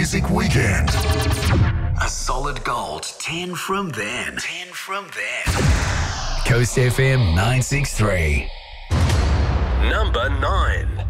Music Weekend. A solid gold 10 from them. 10 from them. Coast FM 963. Number 9.